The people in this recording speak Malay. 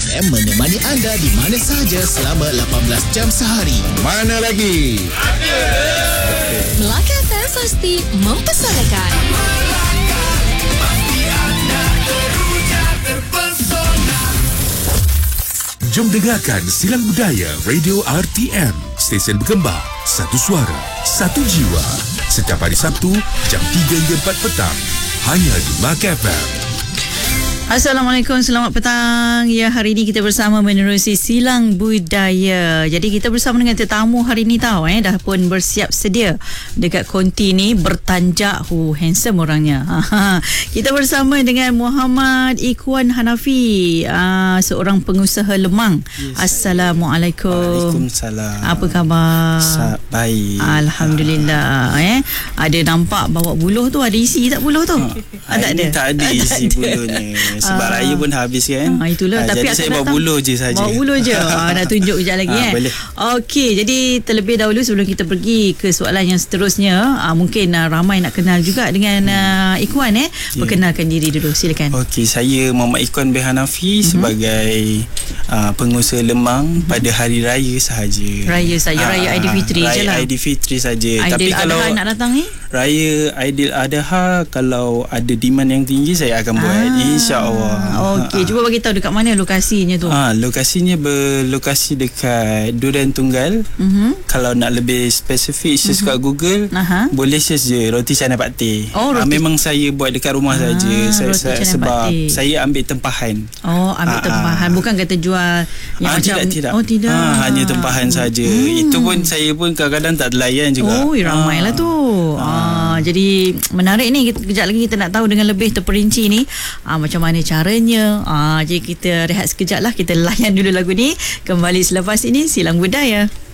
FM menemani anda di mana sahaja selama 18 jam sehari. Mana lagi? Melaka FM pasti mempersanakan. Jom dengarkan Silang Budaya Radio RTM. Stesen berkembang, satu suara, satu jiwa. Setiap hari Sabtu, jam 3 hingga 4 petang. Hanya di Melaka FM. Assalamualaikum, selamat petang. Ya, hari ini kita bersama menerusi Silang Budaya. Jadi kita bersama dengan tetamu hari ini tahu dah pun bersiap sedia dekat konti ni, bertanjak handsome orangnya. Kita bersama dengan Muhammad Ikhwan Hanafi, seorang pengusaha lemang. Yes. Assalamualaikum. Waalaikumsalam. Apa khabar? Baik. Alhamdulillah. Ada nampak bawa buluh tu, ada isi tak buluh tu? Tak ada. Tak ada isi buluhnya. Sebab raya pun habis kan. Itulah. Tapi jadi saya bawa buluh je saja. Bawa buluh je. Nak tunjuk kejap lagi boleh. Okey, jadi terlebih dahulu sebelum kita pergi ke soalan yang seterusnya, mungkin ramai nak kenal juga dengan Ikhwan. Perkenalkan diri dulu, silakan. Okey, saya Muhammad Ikhwan bin Hanafi sebagai pengusaha lemang pada hari raya sahaja. Raya Aidilfitri je lah. Raya Aidilfitri saja. Tapi kalau Adha nak datang ni? Raya Aidil Adha, kalau ada demand yang tinggi, saya akan buat, insya-Allah. Okey, cuba bagi tahu dekat mana lokasinya tu. Lokasinya berlokasi dekat Durian Tunggal. Kalau nak lebih spesifik, search kat Google, boleh search je roti canai Pak Teh. Memang saya buat dekat rumah saja. Sebab saya ambil tempahan. Ambil tempahan, bukan kata jual yang macam tidak. Tidak. Hanya tempahan saja. Itu pun saya pun kadang-kadang tak terlayan juga. Ramailah tu. Jadi menarik ni. Kejap lagi kita nak tahu dengan lebih terperinci ni macam mana caranya. Jadi kita rehat sekejap lah. Kita layan dulu lagu ni. Kembali selepas ini, Silang Budaya.